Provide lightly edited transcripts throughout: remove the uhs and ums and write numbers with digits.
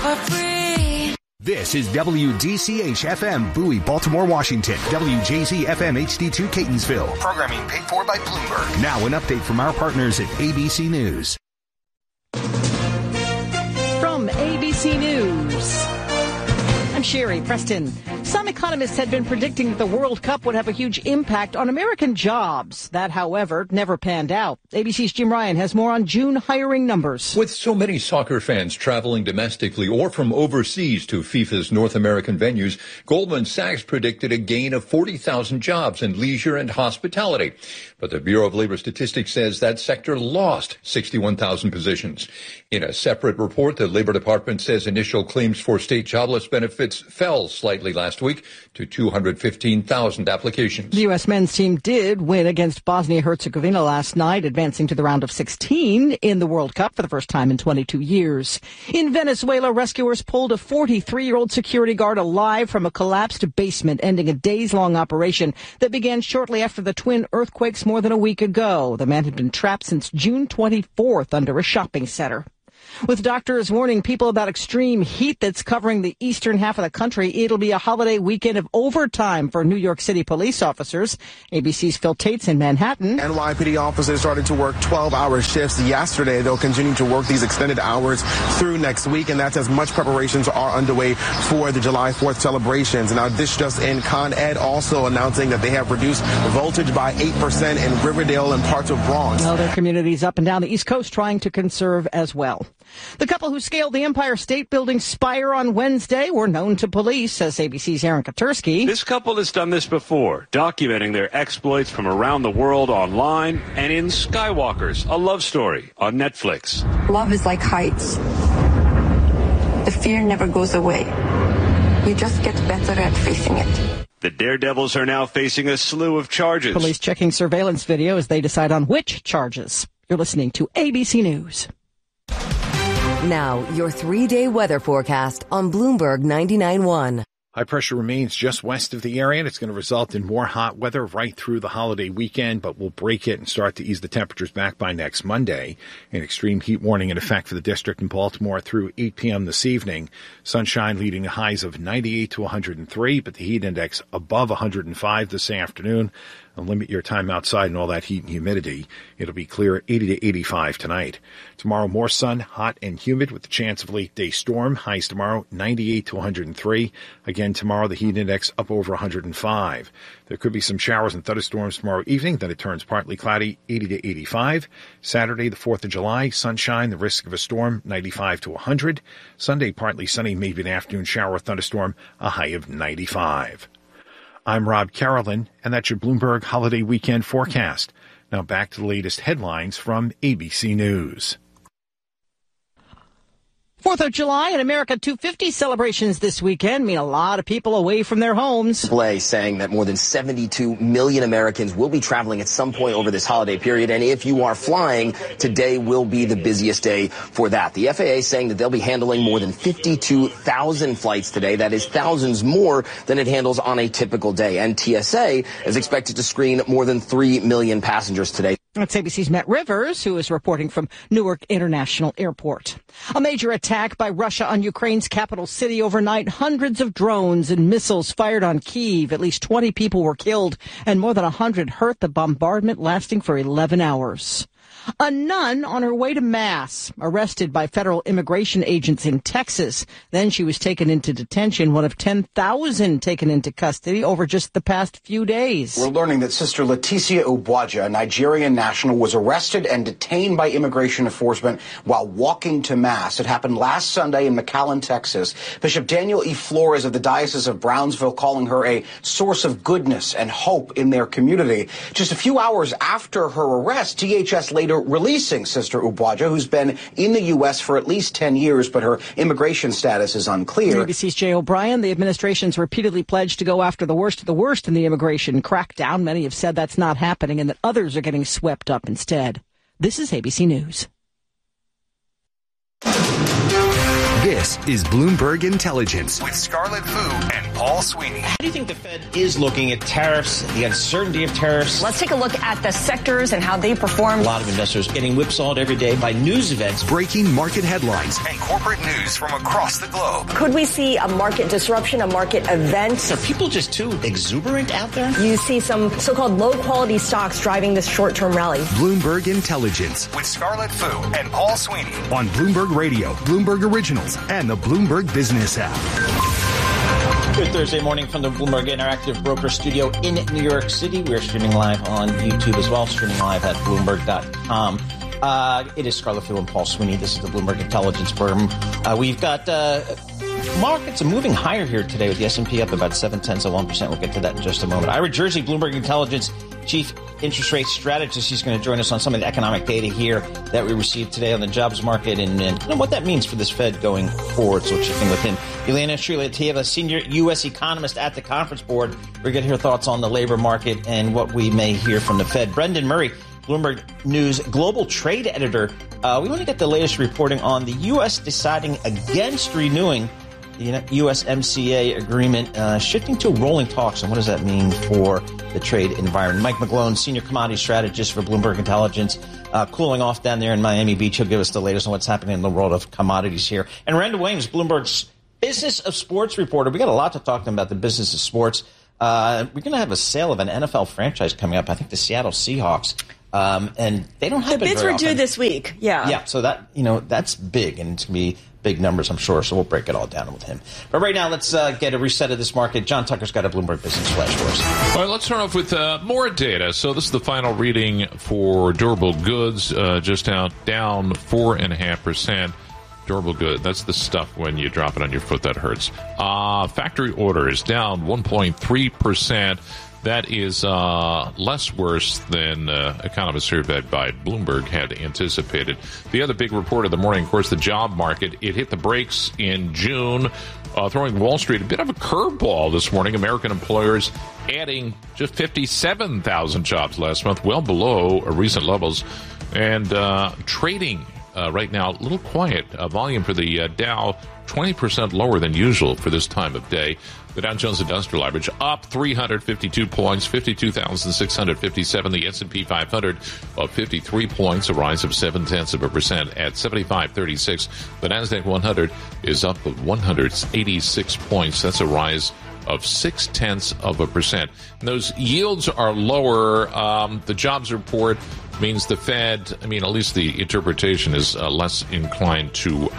for free. This is WDCH-FM, Bowie, Baltimore, Washington. WJZ-FM HD2, Catonsville. Programming paid for by Bloomberg. Now an update from our partners at ABC News. From ABC News, I'm Sherry Preston. Some economists had been predicting that the World Cup would have a huge impact on American jobs. That, however, never panned out. ABC's Jim Ryan has more on June hiring numbers. With so many soccer fans traveling domestically or from overseas to FIFA's North American venues, Goldman Sachs predicted a gain of 40,000 jobs in leisure and hospitality. But the Bureau of Labor Statistics says that sector lost 61,000 positions. In a separate report, the Labor Department says initial claims for state jobless benefits fell slightly last week to 215,000 applications. The U.S. men's team did win against Bosnia-Herzegovina last night, advancing to the round of 16 in the World Cup for the first time in 22 years. In Venezuela, rescuers pulled a 43-year-old security guard alive from a collapsed basement, ending a days-long operation that began shortly after the twin earthquakes more than a week ago. The man had been trapped since June 24th under a shopping center. With doctors warning people about extreme heat that's covering the eastern half of the country, it'll be a holiday weekend of overtime for New York City police officers. ABC's Phil Tates in Manhattan. NYPD officers started to work 12-hour shifts yesterday. They'll continue to work these extended hours through next week, and that's as much preparations are underway for the July 4th celebrations. Now, this just in, Con Ed also announcing that they have reduced voltage by 8% in Riverdale and parts of Bronx. Well, there are communities up and down the East Coast trying to conserve as well. The couple who scaled the Empire State Building spire on Wednesday were known to police, says ABC's Aaron Katursky. This couple has done this before, documenting their exploits from around the world online and in Skywalkers, a love story on Netflix. Love is like heights. The fear never goes away. You just get better at facing it. The daredevils are now facing a slew of charges. Police checking surveillance video as they decide on which charges. You're listening to ABC News. Now, your 3-day weather forecast on Bloomberg 99.1. High pressure remains just west of the area, and it's going to result in more hot weather right through the holiday weekend, but we'll break it and start to ease the temperatures back by next Monday. An extreme heat warning in effect for the district in Baltimore through 8 p.m. this evening. Sunshine leading to highs of 98 to 103, but the heat index above 105 this afternoon. Limit your time outside and all that heat and humidity. It'll be clear 80 to 85 tonight. Tomorrow, more sun, hot and humid with the chance of late day storm. Highs tomorrow, 98 to 103. Again, tomorrow, the heat index up over 105. There could be some showers and thunderstorms tomorrow evening. Then it turns partly cloudy, 80 to 85. Saturday, the 4th of July, sunshine, the risk of a storm, 95 to 100. Sunday, partly sunny, maybe an afternoon shower or thunderstorm, a high of 95. I'm Rob Carolyn, and that's your Bloomberg Holiday Weekend forecast. Now back to the latest headlines from ABC News. 4th of July and America 250 celebrations this weekend mean a lot of people away from their homes. Display saying that more than 72 million Americans will be traveling at some point over this holiday period. And if you are flying, today will be the busiest day for that. The FAA saying that they'll be handling more than 52,000 flights today. That is thousands more than it handles on a typical day. And TSA is expected to screen more than 3 million passengers today. That's ABC's Matt Rivers, who is reporting from Newark International Airport. A major attack by Russia on Ukraine's capital city overnight. Hundreds of drones and missiles fired on Kyiv. At least 20 people were killed and more than 100 hurt. The bombardment lasting for 11 hours. A nun on her way to Mass, arrested by federal immigration agents in Texas. Then she was taken into detention, one of 10,000 taken into custody over just the past few days. We're learning that Sister Leticia Ubuaja, a Nigerian national, was arrested and detained by immigration enforcement while walking to Mass. It happened last Sunday in McAllen, Texas. Bishop Daniel E. Flores of the Diocese of Brownsville calling her a source of goodness and hope in their community. Just a few hours after her arrest, DHS later releasing Sister Ubuaja, who's been in the U.S. for at least 10 years, but her immigration status is unclear. ABC's Jay O'Brien. The administration's repeatedly pledged to go after the worst of the worst in the immigration crackdown. Many have said that's not happening and that others are getting swept up instead. This is ABC News. This is Bloomberg Intelligence with Scarlett Fu and Paul Sweeney. How do you think the Fed is looking at tariffs, the uncertainty of tariffs? Let's take a look at the sectors and how they perform. A lot of investors getting whipsawed every day by news events. Breaking market headlines and corporate news from across the globe. Could we see a market disruption, a market event? Are people just too exuberant out there? You see some so-called low-quality stocks driving this short-term rally. Bloomberg Intelligence with Scarlett Fu and Paul Sweeney on Bloomberg Radio, Bloomberg Originals, and the Bloomberg Business app. Good Thursday morning from the Bloomberg Interactive Broker Studio in New York City. We're streaming live on YouTube as well, streaming live at Bloomberg.com. It is Scarlett Fu and Paul Sweeney. This is the Bloomberg Intelligence Firm. We've got markets are moving higher here today with the S&P up about 0.7%. We'll get to that in just a moment. Ira Jersey, Bloomberg Intelligence Chief Interest Rate Strategist. He's going to join us on some of the economic data here that we received today on the jobs market and what that means for this Fed going forward. So we're checking with him. Elena Srilateva, Senior U.S. Economist at the Conference Board. We're going to hear thoughts on the labor market and what we may hear from the Fed. Brendan Murray, Bloomberg News Global Trade Editor. We want to get the latest reporting on the U.S. deciding against renewing the USMCA agreement, shifting to rolling talks. And what does that mean for the trade environment? Mike McGlone, Senior Commodity Strategist for Bloomberg Intelligence, cooling off down there in Miami Beach. He'll give us the latest on what's happening in the world of commodities here. And Randall Williams, Bloomberg's Business of Sports reporter. We got a lot to talk to him about the business of sports. We're going to have a sale of an NFL franchise coming up. I think the Seattle Seahawks. And they don't have the bids were due this week. Yeah. So that, that's big, and it's going to be big numbers, I'm sure. So we'll break it all down with him. But right now, let's get a reset of this market. John Tucker's got a Bloomberg Business Flash for us. All right, let's start off with more data. So this is the final reading for durable goods, just down 4.5%. Durable good. That's the stuff when you drop it on your foot that hurts. Factory orders down 1.3%. That is less worse than economists surveyed by Bloomberg had anticipated. The other big report of the morning, of course, the job market. It hit the brakes in June, throwing Wall Street a bit of a curveball this morning. American employers adding just 57,000 jobs last month, well below recent levels. And trading right now, a little quiet. Volume for the Dow, 20% lower than usual for this time of day. The Dow Jones Industrial Average up 352 points, 52,657. The S&P 500 up 53 points, a rise of 0.7% at 7536. The Nasdaq 100 is up 186 points. That's a rise of 0.6%. And those yields are lower. The jobs report means the Fed, at least the interpretation is less inclined to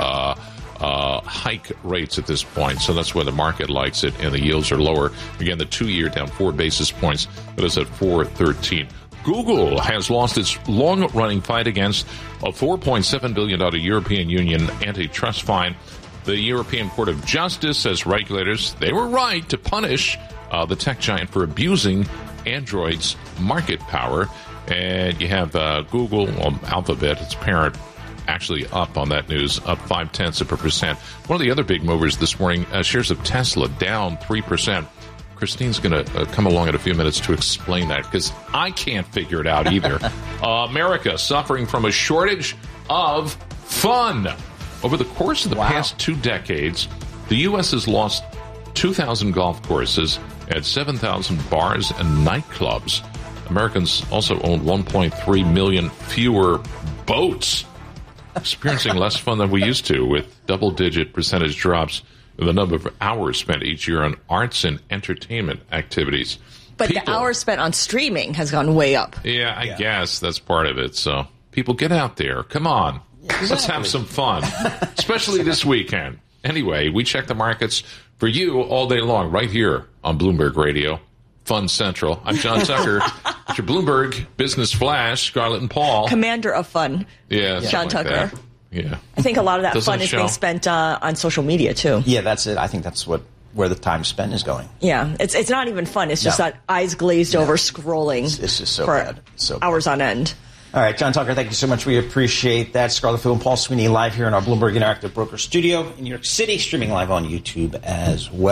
hike rates at this point. So that's why the market likes it, and the yields are lower. Again, the 2-year down 4 basis points. That is at 4.13. Google has lost its long-running fight against a $4.7 billion European Union antitrust fine. The European Court of Justice says regulators, they were right to punish the tech giant for abusing Android's market power. And you have Google, Alphabet, its parent, actually up on that news, up 0.5%. One of the other big movers this morning, shares of Tesla down 3%. Christine's going to come along in a few minutes to explain that, because I can't figure it out either. America suffering from a shortage of fun. Over the course of the past 2 decades, the U.S. has lost 2,000 golf courses and 7,000 bars and nightclubs. Americans also own 1.3 million fewer boats, experiencing less fun than we used to, with double-digit percentage drops in the number of hours spent each year on arts and entertainment activities. But the hours spent on streaming has gone way up. Yeah, I guess that's part of it. So people, get out there. Come on. Exactly. Let's have some fun, especially this weekend. Anyway, we check the markets for you all day long right here on Bloomberg Radio. Fun Central. I'm John Tucker. It's your Bloomberg Business Flash, Scarlett and Paul. Commander of fun. Yeah, John Tucker. That. Yeah. I think a lot of that fun is being spent on social media, too. Yeah, that's it. I think that's where the time spent is going. Yeah. It's not even fun. It's just that eyes glazed over scrolling. It's just so bad. So hours on end. All right, John Tucker, thank you so much. We appreciate that. Scarlett Fu and Paul Sweeney live here in our Bloomberg Interactive Broker Studio in New York City, streaming live on YouTube as well.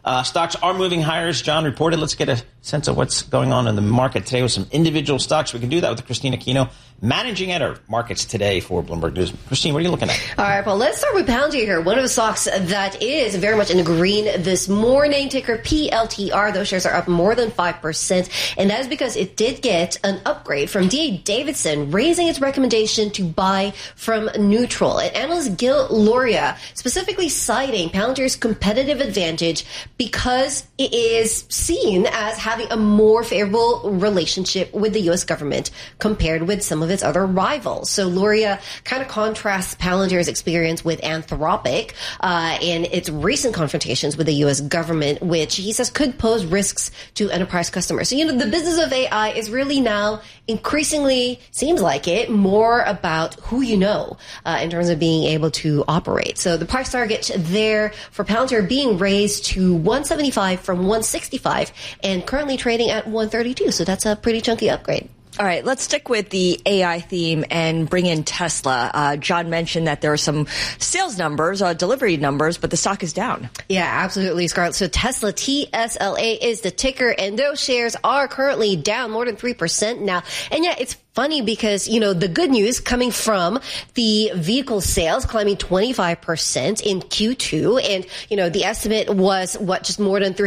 Stocks are moving higher, as John reported. Let's get a sense of what's going on in the market today with some individual stocks. We can do that with Christine Aquino, managing editor markets today for Bloomberg News. Christine, what are you looking at? All right, well, let's start with Palantir here. One of the stocks that is very much in the green this morning, ticker PLTR. Those shares are up more than 5%, and that is because it did get an upgrade from D.A. Davidson, raising its recommendation to buy from neutral. And analyst Gil Luria specifically citing Palantir's competitive advantage because it is seen as having a more favorable relationship with the U.S. government compared with some of its other rivals. So Luria kind of contrasts Palantir's experience with Anthropic in its recent confrontations with the U.S. government, which he says could pose risks to enterprise customers. So, the business of AI is really now increasingly, seems like it, more about who you know in terms of being able to operate. So the price target there for Palantir being raised to 175 from 165 and currently trading at 132. So that's a pretty chunky upgrade. All right, let's stick with the AI theme and bring in Tesla. John mentioned that there are some sales numbers, delivery numbers, but the stock is down. Yeah, absolutely, Scarlett. So Tesla, TSLA is the ticker, and those shares are currently down more than 3% now. And yeah, it's funny because, the good news coming from the vehicle sales climbing 25% in Q2. And, the estimate was just more than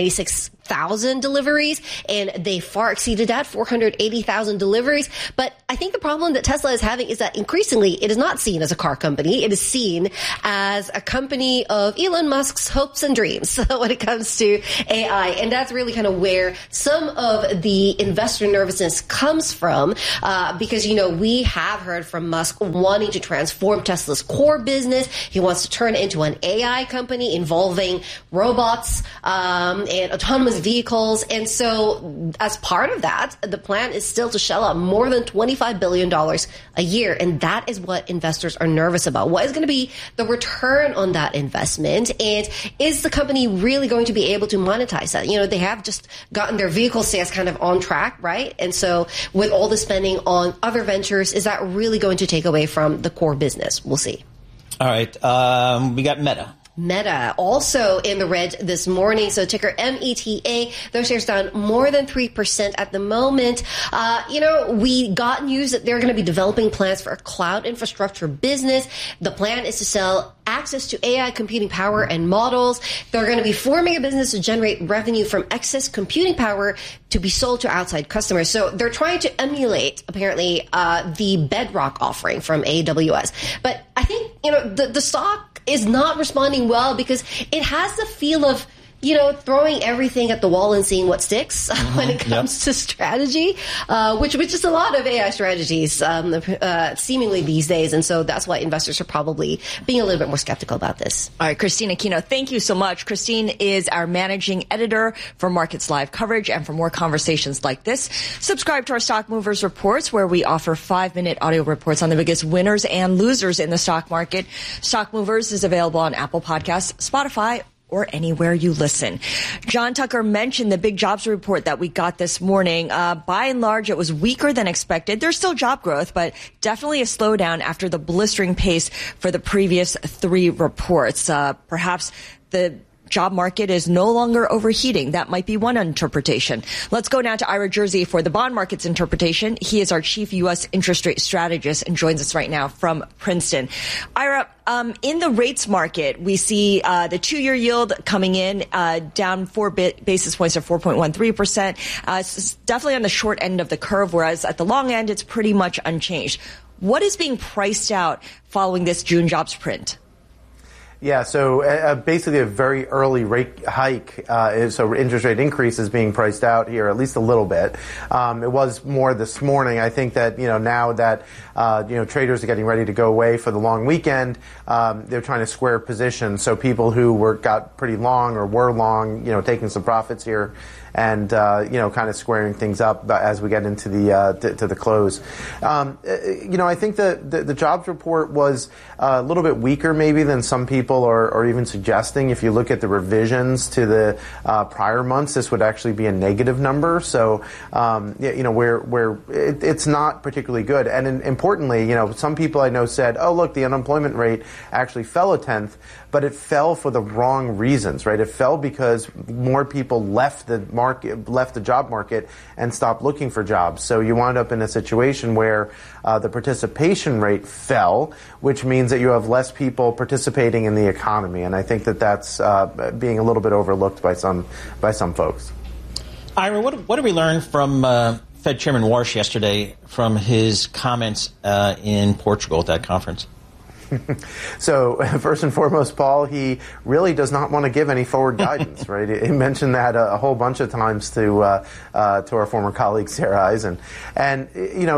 396,000 deliveries. And they far exceeded that, 480,000 deliveries. But I think the problem that Tesla is having is that increasingly it is not seen as a car company. It is seen as a company of Elon Musk's hopes and dreams when it comes to AI. And that's really kind of where some of the investor nervousness comes from. Because, we have heard from Musk wanting to transform Tesla's core business. He wants to turn it into an AI company involving robots and autonomous vehicles. And so as part of that, the plan is still to shell out more than $25 billion a year. And that is what investors are nervous about. What is going to be the return on that investment? And is the company really going to be able to monetize that? They have just gotten their vehicle sales kind of on track, right? And so with all the spending on other ventures, is that really going to take away from the core business? We'll see. All right. We got Meta. Meta also in the red this morning. So ticker META, those shares down more than 3% at the moment. We got news that they're going to be developing plans for a cloud infrastructure business. The plan is to sell access to AI computing power and models. They're going to be forming a business to generate revenue from excess computing power to be sold to outside customers. So they're trying to emulate, apparently, the Bedrock offering from AWS. But I think, the stock is not responding well because it has the feel of, throwing everything at the wall and seeing what sticks when it comes to strategy, which is a lot of AI strategies seemingly these days. And so that's why investors are probably being a little bit more skeptical about this. All right, Christine Aquino, thank you so much. Christine is our managing editor for Markets Live coverage. And for more conversations like this, subscribe to our Stock Movers Reports, where we offer 5-minute audio reports on the biggest winners and losers in the stock market. Stock Movers is available on Apple Podcasts, Spotify, or anywhere you listen. John Tucker mentioned the big jobs report that we got this morning. By and large, it was weaker than expected. There's still job growth, but definitely a slowdown after the blistering pace for the previous 3 reports. Perhaps the job market is no longer overheating. That might be one interpretation. Let's go now to Ira Jersey for the bond market's interpretation. He is our chief U.S. interest rate strategist and joins us right now from Princeton. Ira, in the rates market, we see the 2-year yield coming in down 4 basis points to 4.13%. It's definitely on the short end of the curve, whereas at the long end, it's pretty much unchanged. What is being priced out following this June jobs print? Yeah, so basically a very early rate hike, so interest rate increase is being priced out here, at least a little bit. It was more this morning. I think that, now that, traders are getting ready to go away for the long weekend, they're trying to square positions. So people who got pretty long or were long, taking some profits here and, kind of squaring things up as we get into to the close. I think the jobs report was a little bit weaker maybe than some people people are even suggesting, if you look at the revisions to the prior months, this would actually be a negative number. So, where it's not particularly good. And importantly, some people I know said, oh, look, the unemployment rate actually fell a tenth, but it fell for the wrong reasons, right? It fell because more people left the job market and stopped looking for jobs. So you wound up in a situation where the participation rate fell, which means that you have less people participating in the economy. And I think that's being a little bit overlooked by some folks. Ira, what did we learn from Fed Chairman Warsh yesterday from his comments in Portugal at that conference? So first and foremost, Paul, he really does not want to give any forward guidance, right? He mentioned that a whole bunch of times to our former colleague Sarah Eisen, and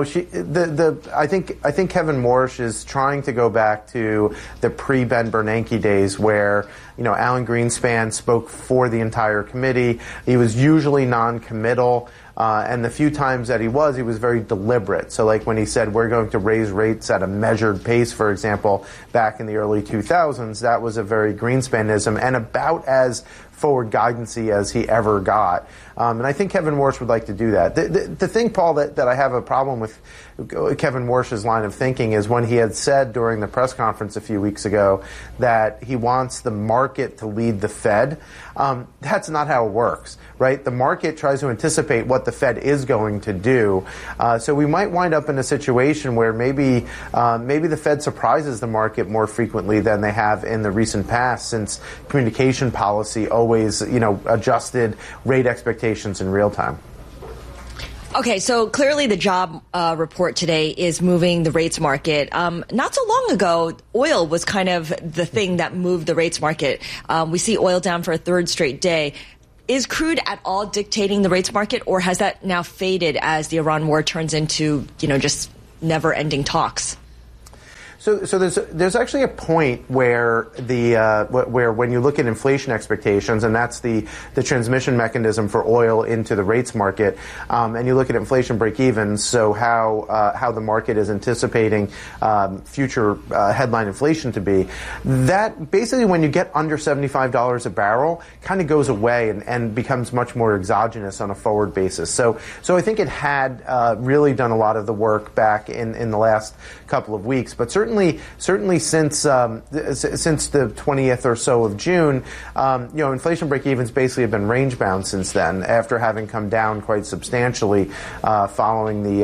I think Kevin Warsh is trying to go back to the pre-Ben Bernanke days where Alan Greenspan spoke for the entire committee. He was usually non-committal. And the few times that he was very deliberate. So like when he said we're going to raise rates at a measured pace, for example, back in the early 2000s, that was a very Greenspanism and about as forward guidance-y as he ever got. And I think Kevin Warsh would like to do that. The thing, Paul, that I have a problem with Kevin Warsh's line of thinking is when he had said during the press conference a few weeks ago that he wants the market to lead the Fed. That's not how it works, right? The market tries to anticipate what the Fed is going to do. So we might wind up in a situation where maybe the Fed surprises the market more frequently than they have in the recent past, since communication policy always, adjusted rate expectations in real time. Okay, so clearly the job report today is moving the rates market. Not so long ago, oil was kind of the thing that moved the rates market. We see oil down for a third straight day. Is crude at all dictating the rates market, or has that now faded as the Iran war turns into, just never-ending talks? So there's actually a point where where when you look at inflation expectations, and that's the transmission mechanism for oil into the rates market, and you look at inflation break-evens, so how the market is anticipating future headline inflation to be, that basically when you get under $75 a barrel kind of goes away and becomes much more exogenous on a forward basis. So I think it had really done a lot of the work back in the last couple of weeks, but certainly since the 20th or so of June, inflation break-evens basically have been range-bound since then, after having come down quite substantially following the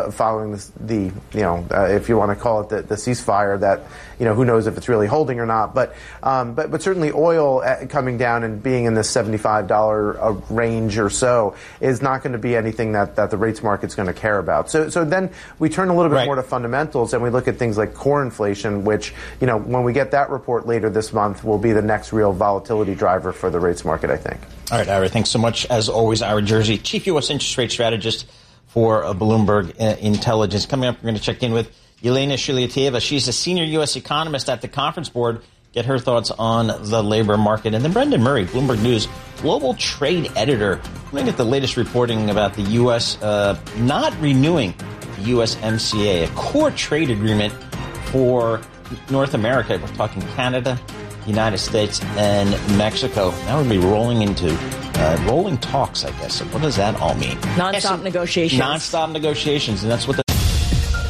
if you want to call it the ceasefire that who knows if it's really holding or not, but certainly oil coming down and being in this $75 range or so is not going to be anything that the rates market's going to care about. So then we turn a little bit more to fundamentals and we look at things like core inflation, which, when we get that report later this month, will be the next real volatility driver for the rates market, I think. All right, Ira, thanks so much. As always, Ira Jersey, Chief U.S. Interest Rate Strategist for Bloomberg Intelligence. Coming up, we're going to check in with Yelena Shiliatieva. She's a senior U.S. economist at the Conference Board. Get her thoughts on the labor market. And then Brendan Murray, Bloomberg News, global trade editor. We're going to get the latest reporting about the U.S. Not renewing the USMCA, a core trade agreement for North America. We're talking Canada, United States, and Mexico. Now we're going to be rolling into rolling talks, I guess. So what does that all mean? Non-stop negotiations. Non-stop negotiations, and that's what the